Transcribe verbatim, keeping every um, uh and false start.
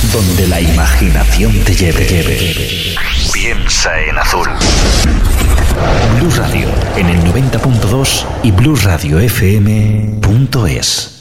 donde la imaginación te lleve, lleve. Piensa en azul. Blues Radio en el noventa punto dos y blues radio f m punto es.